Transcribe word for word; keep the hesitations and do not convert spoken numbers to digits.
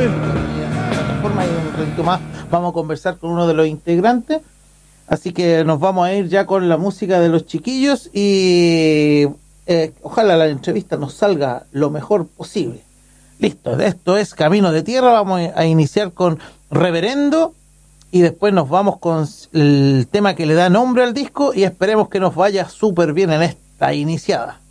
Forma y un ratito más vamos a conversar con uno de los integrantes. Así que nos vamos a ir ya con la música de los chiquillos y eh, ojalá la entrevista nos salga lo mejor posible. Listo, esto es Camino de Tierra. Vamos a iniciar con Reverendo y después nos vamos con el tema que le da nombre al disco y esperemos que nos vaya súper bien en esta iniciada.